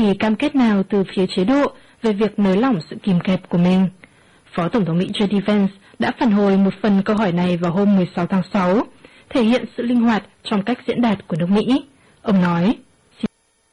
kỳ cam kết nào từ phía chế độ về việc nới lỏng sự kìm kẹp của mình. Phó Tổng thống Mỹ J.D. Vance đã phản hồi một phần câu hỏi này vào hôm 16 tháng 6, thể hiện sự linh hoạt trong cách diễn đạt của nước Mỹ. Ông nói,